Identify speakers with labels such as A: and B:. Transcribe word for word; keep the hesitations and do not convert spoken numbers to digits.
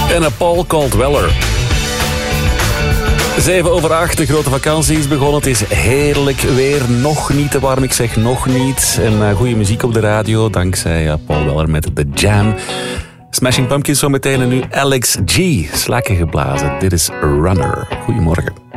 A: En een Paul Caldweller. Zeven over acht, de grote vakantie is begonnen. Het is heerlijk weer, nog niet te warm, ik zeg nog niet. En uh, goede muziek op de radio, dankzij uh, Paul Weller met The Jam. Smashing Pumpkins zometeen en nu Alex G. Slakken geblazen, dit is Runner. Goedemorgen.